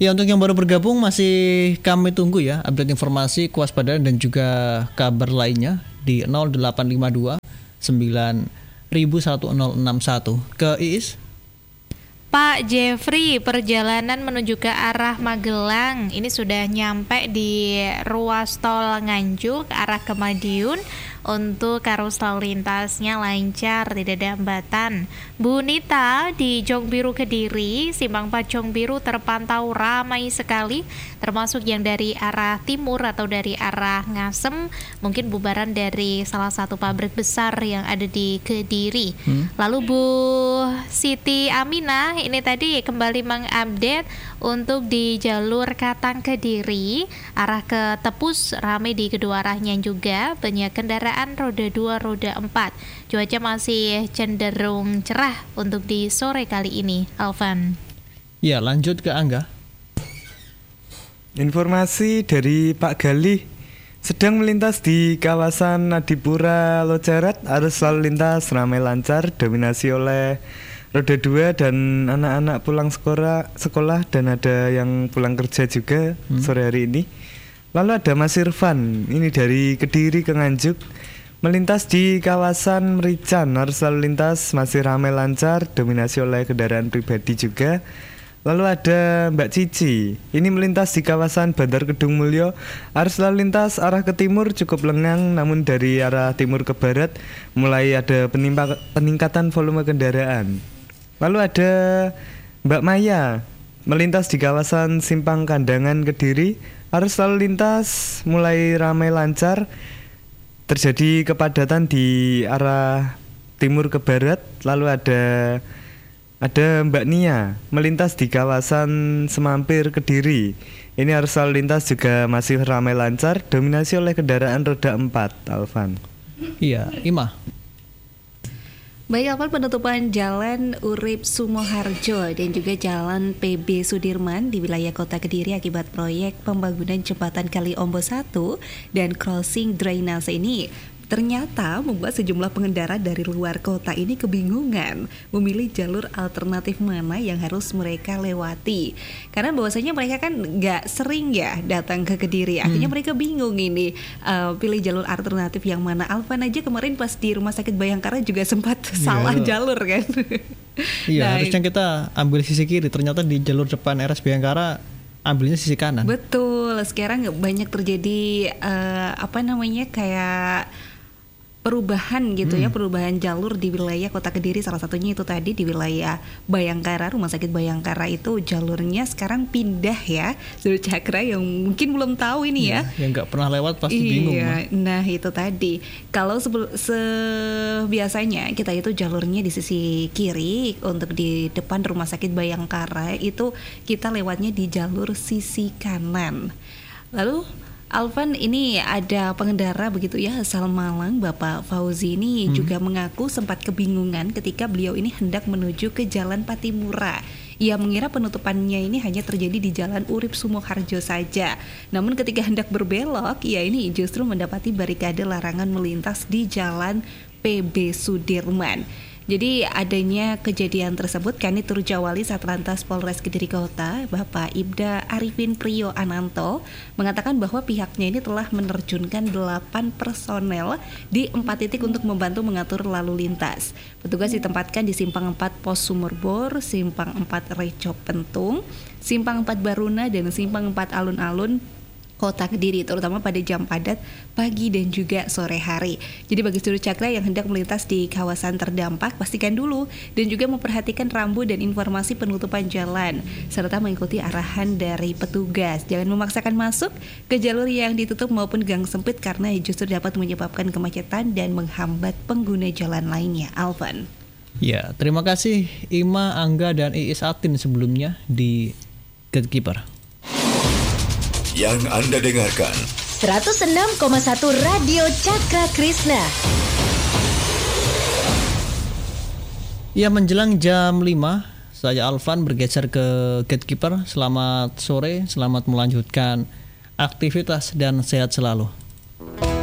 Ya, untuk yang baru bergabung masih kami tunggu ya update informasi kewaspadaan dan juga kabar lainnya di 0852 90001061 ke Iis. Pak Jeffrey, perjalanan menuju ke arah Magelang ini sudah nyampe di ruas tol Nganjuk ke arah ke Madiun. Untuk arus lalu lintasnya lancar, tidak ada hambatan. Bu Nita di Jong Biru Kediri, Simpang 4 Jong Biru terpantau ramai sekali, termasuk yang dari arah timur atau dari arah Ngasem, mungkin bubaran dari salah satu pabrik besar yang ada di Kediri. Lalu Bu Siti Aminah ini tadi kembali mengupdate untuk di jalur Katang Kediri arah ke Tepus ramai di kedua arahnya juga, banyak kendaraan roda 2, roda 4. Cuaca masih cenderung cerah untuk di sore kali ini, Alvan. Ya, lanjut ke Angga. Informasi dari Pak Galih, sedang melintas di kawasan Adipura Lojarat, arus lalu lintas ramai lancar, dominasi oleh roda 2 dan anak-anak pulang sekolah dan ada yang pulang kerja juga sore hari ini. Lalu ada Mas Irfan, ini dari Kediri ke Nganjuk, melintas di kawasan Merican, arus lalu lintas masih ramai lancar, dominasi oleh kendaraan pribadi juga. Lalu ada Mbak Cici, ini melintas di kawasan Bandar Kedung Mulyo, arus lalu lintas arah ke timur cukup lengang, namun dari arah timur ke barat mulai ada peningkatan volume kendaraan. Lalu ada Mbak Maya, melintas di kawasan Simpang Kandangan Kediri, arus lalu lintas mulai ramai lancar, terjadi kepadatan di arah timur ke barat. Lalu ada Mbak Nia, melintas di kawasan Semampir Kediri, ini arus lalu lintas juga masih ramai lancar, dominasi oleh kendaraan roda 4, Alvan. Iya, Ima. Baik, Alvan, penutupan Jalan Urip Sumoharjo dan juga Jalan PB Sudirman di wilayah Kota Kediri akibat proyek pembangunan jembatan Kali Ombo 1 dan crossing drainase ini ternyata membuat sejumlah pengendara dari luar kota ini kebingungan memilih jalur alternatif mana yang harus mereka lewati. Karena bahwasanya mereka kan nggak sering ya datang ke Kediri, akhirnya mereka bingung ini pilih jalur alternatif yang mana. Alvan aja kemarin pas di Rumah Sakit Bayangkara juga sempat salah jalur kan. Iya, harusnya kita ambil sisi kiri, ternyata di jalur depan RS Bayangkara ambilnya sisi kanan. Betul, sekarang banyak terjadi kayak perubahan gitu ya, perubahan jalur di wilayah Kota Kediri. Salah satunya itu tadi di wilayah Bayangkara, Rumah Sakit Bayangkara itu jalurnya sekarang pindah ya. Jalur Cakra yang mungkin belum tahu ini ya. Yang nggak pernah lewat pasti bingung. Nah itu tadi. Kalau biasanya kita itu jalurnya di sisi kiri, untuk di depan Rumah Sakit Bayangkara itu kita lewatnya di jalur sisi kanan. Lalu Alvan, ini ada pengendara begitu ya asal Malang, Bapak Fauzi ini juga mengaku sempat kebingungan ketika beliau ini hendak menuju ke Jalan Patimura. Ia mengira penutupannya ini hanya terjadi di Jalan Urip Sumoharjo saja. Namun ketika hendak berbelok, ia ini justru mendapati barikade larangan melintas di Jalan PB Sudirman. Jadi adanya kejadian tersebut, Kanit Turjawali Satlantas Polres Kediri Kota, Bapak Ibda Arifin Priyo Ananto, mengatakan bahwa pihaknya ini telah menerjunkan 8 personel di 4 titik untuk membantu mengatur lalu lintas. Petugas ditempatkan di Simpang 4 Pos Sumurbor, Simpang 4 Reco Pentung, Simpang 4 Baruna, dan Simpang 4 Alun-Alun Kota Kediri, terutama pada jam padat pagi dan juga sore hari. Jadi bagi seluruh cakra yang hendak melintas di kawasan terdampak, pastikan dulu dan juga memperhatikan rambu dan informasi penutupan jalan, serta mengikuti arahan dari petugas. Jangan memaksakan masuk ke jalur yang ditutup maupun gang sempit, karena justru dapat menyebabkan kemacetan dan menghambat pengguna jalan lainnya. Alvan. Ya, terima kasih Ima, Angga, dan Iis Atin sebelumnya di Gatekeeper. Yang Anda dengarkan 106,1 Radio Cakra Krishna. Ya, menjelang jam 5, saya Alvan bergeser ke Gatekeeper. Selamat sore, selamat melanjutkan aktivitas dan sehat selalu.